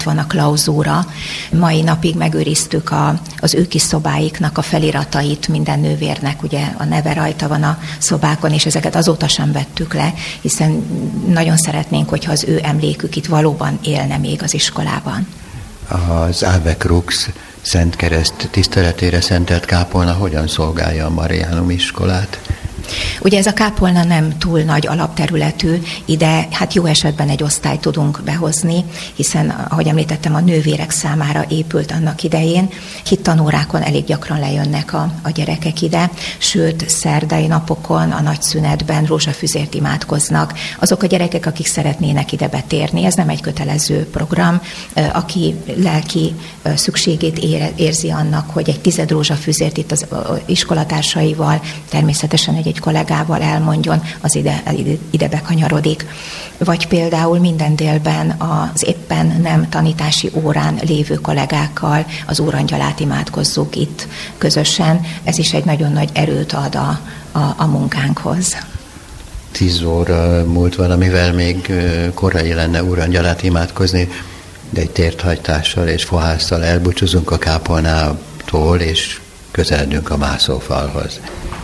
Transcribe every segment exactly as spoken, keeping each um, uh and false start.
van a klauzúra. Mai napig megőriztük a, az ő kis szobáiknak a feliratait, minden nővérnek ugye a neve rajta van a szobákon, és ezeket azóta sem vettük le, hiszen nagyon szeretnénk, hogyha az ő emlékük itt valóban élne még az iskolában. Az Ave Crux Szent Kereszt tiszteletére szentelt kápolna hogyan szolgálja a Mariánum iskolát? Ugye ez a kápolna nem túl nagy alapterületű, ide hát jó esetben egy osztályt tudunk behozni, hiszen, ahogy említettem, a nővérek számára épült annak idején. Hittanórákon elég gyakran lejönnek a, a gyerekek ide, sőt, szerdai napokon, a nagy szünetben rózsafüzért imádkoznak. Azok a gyerekek, akik szeretnének ide betérni, ez nem egy kötelező program, aki lelki szükségét érzi annak, hogy egy tized rózsafüzért itt az iskolatársaival, természetesen egy egy kollégával elmondjon, az ide, ide bekanyarodik. Vagy például minden délben az éppen nem tanítási órán lévő kollégákkal az Úrangyalát imádkozzuk itt közösen. Ez is egy nagyon nagy erőt ad a, a, a munkánkhoz. Tíz óra múlt valamivel még korai lenne Úrangyalát imádkozni, de egy térthajtással és fohásszal elbúcsúzunk a kápolnától, és közeledünk a mászófalhoz.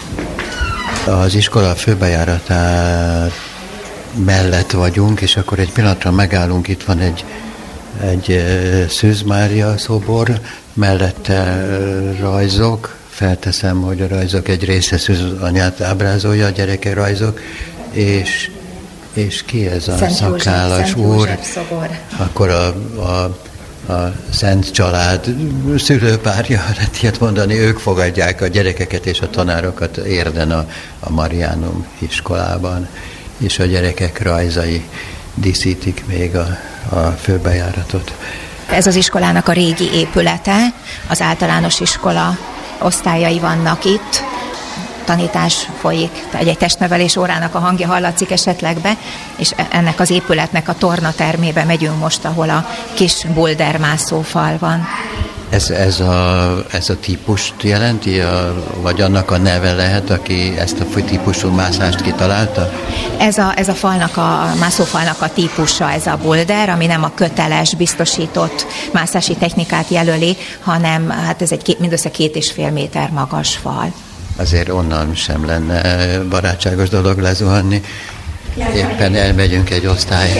Az iskola főbejáratá mellett vagyunk, és akkor egy pillanatra megállunk, itt van egy, egy Szűz Mária szobor, mellette rajzok, felteszem, hogy a rajzok egy része Szűz anyát ábrázolja, a gyerekek rajzok, és, és ki ez a Szent szakállas József, úr? Szent József szobor. Akkor a, a a Szent Család szülőpárja, lehet ilyet mondani, ők fogadják a gyerekeket és a tanárokat Érden a, a Mariánum iskolában, és a gyerekek rajzai díszítik még a, a főbejáratot. Ez az iskolának a régi épülete, az általános iskola osztályai vannak itt, tanítás folyik, egy testnevelés órának a hangja hallatszik esetleg be, és ennek az épületnek a tornatermébe megyünk most, ahol a kis bouldermászófal van. Ez, ez, a, ez a típust jelenti, a, vagy annak a neve lehet, aki ezt a típusú mászást kitalálta? Ez a, ez a falnak, a mászófalnak a típusa, ez a boulder, ami nem a köteles, biztosított mászási technikát jelöli, hanem hát ez egy két, mindössze két és fél méter magas fal. Azért onnan sem lenne barátságos dolog lezuhanni. Éppen elmegyünk egy osztályra.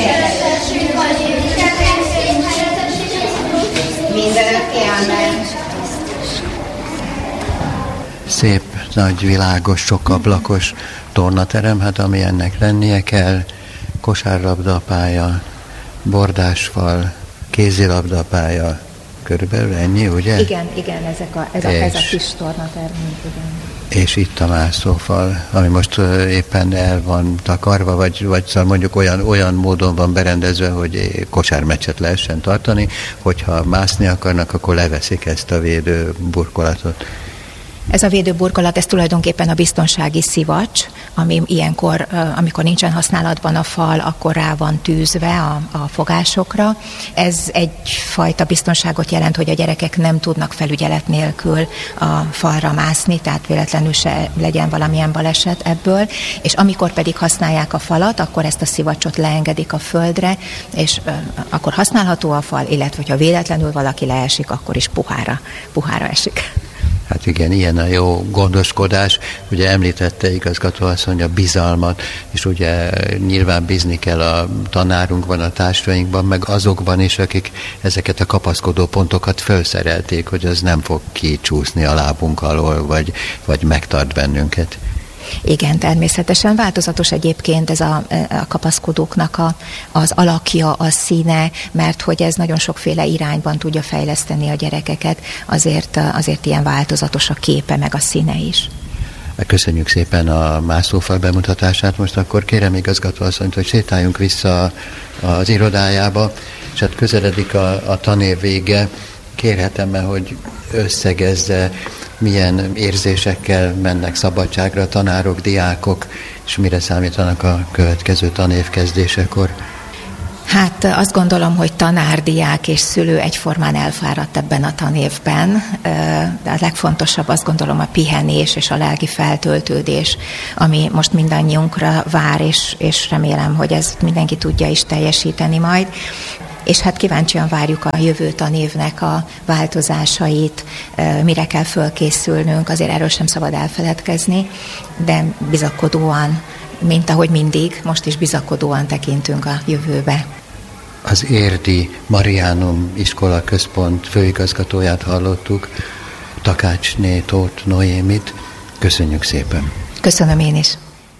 Szép, nagy, világos, sok ablakos tornaterem, hát ami ennek lennie kell. Kosárlabdapálya, bordásfal, kézilabdapálya, körülbelül ennyi, ugye? Igen, igen, ezek a, ez, a, ez a kis tornatermék, igen. És itt a mászófal, ami most éppen el van takarva, vagy, vagy szóval mondjuk olyan, olyan módon van berendezve, hogy kosármeccset lehessen tartani, hogyha mászni akarnak, akkor leveszik ezt a védő burkolatot. Ez a védőburkolat, ez tulajdonképpen a biztonsági szivacs, ami ilyenkor, amikor nincsen használatban a fal, akkor rá van tűzve a, a fogásokra. Ez egyfajta biztonságot jelent, hogy a gyerekek nem tudnak felügyelet nélkül a falra mászni, tehát véletlenül se legyen valamilyen baleset ebből, és amikor pedig használják a falat, akkor ezt a szivacsot leengedik a földre, és akkor használható a fal, illetve ha véletlenül valaki leesik, akkor is puhára, puhára esik. Hát igen, ilyen a jó gondoskodás. Ugye említette igazgatóasszony a bizalmat, és ugye nyilván bízni kell a tanárunkban, a társainkban, meg azokban is, akik ezeket a kapaszkodó pontokat felszerelték, hogy az nem fog kicsúszni a lábunk alól, vagy, vagy megtart bennünket. Igen, természetesen változatos egyébként ez a, a kapaszkodóknak a, az alakja, a színe, mert hogy ez nagyon sokféle irányban tudja fejleszteni a gyerekeket, azért, azért ilyen változatos a képe, meg a színe is. Köszönjük szépen a mászófal bemutatását. Most akkor kérem igazgatóasszonyt, hogy sétáljunk vissza az irodájába, és hát közeledik a, a tanév vége. Kérhetem-e, hogy összegezze, milyen érzésekkel mennek szabadságra a tanárok, diákok, és mire számítanak a következő tanév kezdésekor? Hát azt gondolom, hogy tanár, diák és szülő egyformán elfáradt ebben a tanévben. De a legfontosabb azt gondolom a pihenés és a lelki feltöltődés, ami most mindannyiunkra vár, és, és remélem, hogy ezt mindenki tudja is teljesíteni majd. És hát kíváncsian várjuk a jövő tanévnek a változásait, mire kell fölkészülnünk, azért erről sem szabad elfeledkezni, de bizakodóan, mint ahogy mindig, most is bizakodóan tekintünk a jövőbe. Az Érdi Mariánum Iskola Központ főigazgatóját hallottuk, Takácsné Tóth Noémit. Köszönjük szépen! Köszönöm én is!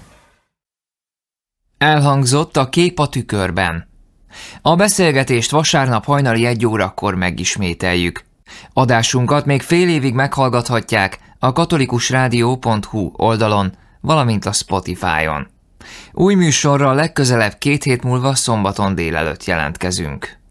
Elhangzott a Kép a tükörben. A beszélgetést vasárnap hajnali egy órakor megismételjük. Adásunkat még fél évig meghallgathatják a katolikusrádió pont hu oldalon, valamint a Spotify-on. Új műsorral legközelebb két hét múlva szombaton délelőtt jelentkezünk.